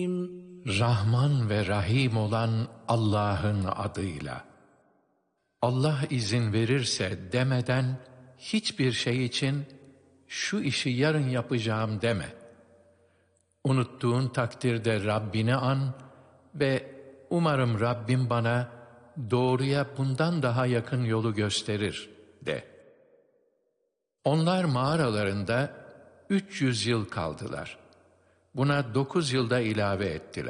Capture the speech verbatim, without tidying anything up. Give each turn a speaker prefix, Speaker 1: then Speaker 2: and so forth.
Speaker 1: Rahman ve Rahim olan Allah'ın adıyla. Allah izin verirse demeden hiçbir şey için şu işi yarın yapacağım deme. Unuttuğun takdirde Rabbini an ve umarım Rabbim bana doğruya bundan daha yakın yolu gösterir de. Onlar mağaralarında üç yüz yıl kaldılar. Buna dokuz yılda ilave ettiler.